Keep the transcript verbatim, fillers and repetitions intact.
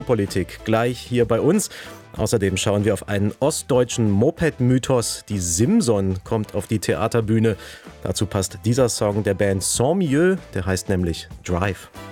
Politik gleich hier bei uns. Außerdem schauen wir auf einen ostdeutschen Moped-Mythos. Die Simson kommt auf die Theaterbühne. Dazu passt dieser Song der Band Sans Mieux, der heißt nämlich Drive.